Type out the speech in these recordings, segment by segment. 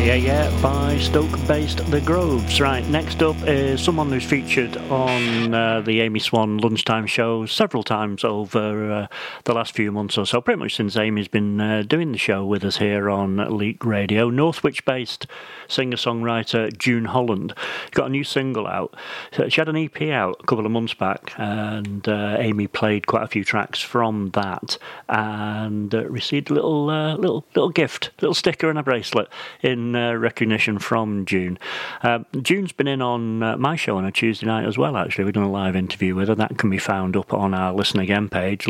By Stoke-based The Groves. Right, next up is someone who's featured on the Amy Swan lunchtime show several times over the last few months or so, pretty much since Amy's been doing the show with us here on Leak Radio. Northwich-based singer-songwriter June Holland got a new single out. She had an EP out a couple of months back, and Amy played quite a few tracks from that, and received a little gift, little sticker and a bracelet in recognition from June. June's been in on my show on a Tuesday night as well, actually. We've done a live interview with her. That can be found up on our Listen Again page,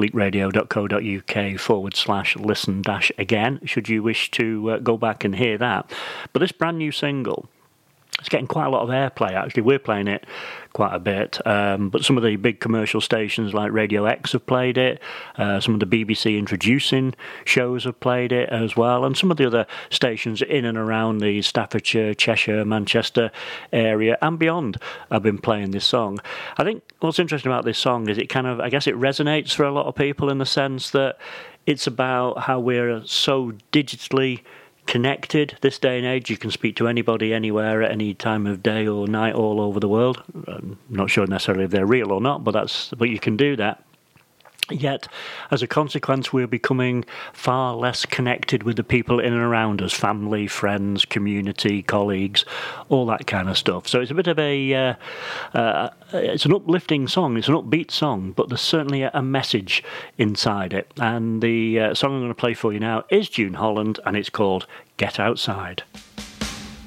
leakradio.co.uk/listen-again, should you wish to go back and hear that. But this brand new single, it's getting quite a lot of airplay, actually. We're playing it quite a bit, but some of the big commercial stations like Radio X have played it, some of the BBC introducing shows have played it as well, and some of the other stations in and around the Staffordshire, Cheshire, Manchester area and beyond have been playing this song. I think what's interesting about this song is it kind of, I guess it resonates for a lot of people in the sense that it's about how we're so digitally connected this day and age. You can speak to anybody anywhere at any time of day or night all over the world. I'm not sure necessarily if they're real or not, but you can do that. Yet, as a consequence, we're becoming far less connected with the people in and around us, family, friends, community, colleagues, all that kind of stuff. So it's a bit of it's an uplifting song, it's an upbeat song, but there's certainly a message inside it. And the song I'm going to play for you now is June Holland, and it's called Get Outside.